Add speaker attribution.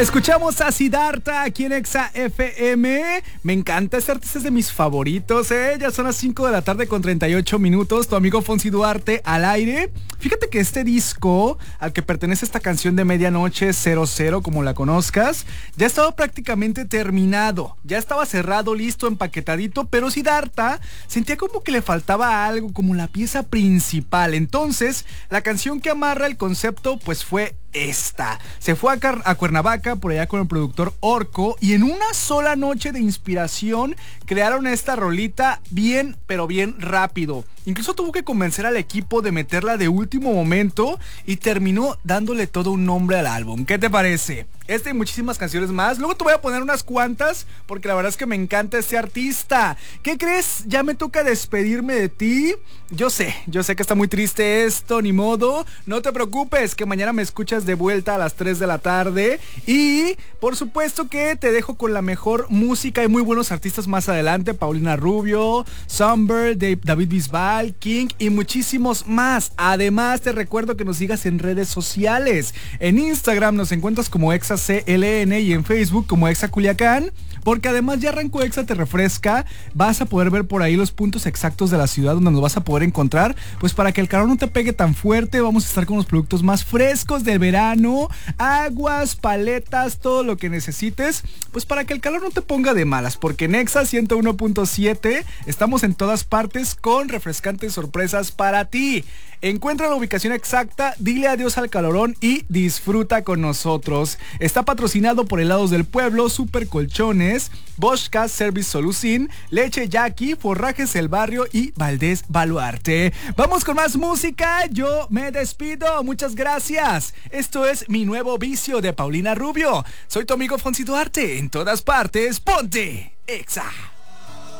Speaker 1: Escuchamos a Siddhartha aquí en Exa FM. Me encanta, este artista es de mis favoritos, Ya son las 5 de la tarde con 38 minutos. Tu amigo Fonsi Duarte al aire. Fíjate que este disco al que pertenece esta canción de Medianoche 00, como la conozcas, ya estaba prácticamente terminado. Ya estaba cerrado, listo, empaquetadito, pero Siddhartha sentía como que le faltaba algo, como la pieza principal. Entonces, la canción que amarra el concepto, pues fue esta. Se fue a Cuernavaca por allá con el productor Orco y en una sola noche de inspiración crearon esta rolita bien, pero bien rápido. Incluso tuvo que convencer al equipo de meterla de último momento y terminó dándole todo un nombre al álbum. ¿Qué te parece? Esta y muchísimas canciones más. Luego te voy a poner unas cuantas porque la verdad es que me encanta este artista. ¿Qué crees? Ya me toca despedirme de ti. Yo sé que está muy triste esto, ni modo. No te preocupes, que mañana me escuchas de vuelta a las 3 de la tarde. Y por supuesto que te dejo con la mejor música y muy buenos artistas más adelante. Paulina Rubio, Somber, David Bisbal, King y muchísimos más. Además te recuerdo que nos sigas en redes sociales. En Instagram nos encuentras como ExaCLN y en Facebook como Exa Culiacán. Porque además ya arrancó Exa Te Refresca. Vas a poder ver por ahí los puntos exactos de la ciudad donde nos vas a poder encontrar. Pues para que el calor no te pegue tan fuerte, vamos a estar con los productos más frescos del verano. Aguas, paletas, todo lo que necesites. Pues para que el calor no te ponga de malas. Porque en Exa 101.7 estamos en todas partes con refrescantes sorpresas para ti. Encuentra la ubicación exacta, dile adiós al calorón y disfruta con nosotros. Está patrocinado por Helados del Pueblo, Super Colchones, Bosch Gas Service Solucin, Leche Jackie, Forrajes El Barrio y Valdés Baluarte. Vamos con más música, yo me despido, muchas gracias. Esto es Mi Nuevo Vicio de Paulina Rubio. Soy tu amigo Fonsi Duarte, en todas partes, ponte Exa.